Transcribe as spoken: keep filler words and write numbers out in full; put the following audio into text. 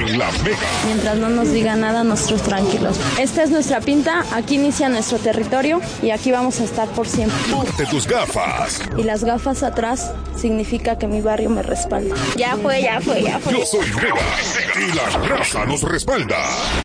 en la Mega. Mientras no nos diga nada, nosotros tranquilos. Esta es nuestra pinta, aquí inicia nuestro territorio y aquí vamos a estar por siempre. Ponte tus gafas. Y las gafas atrás significa que mi barrio me respalda. Ya fue, ya fue, ya fue. Yo soy Mega y la raza nos respalda.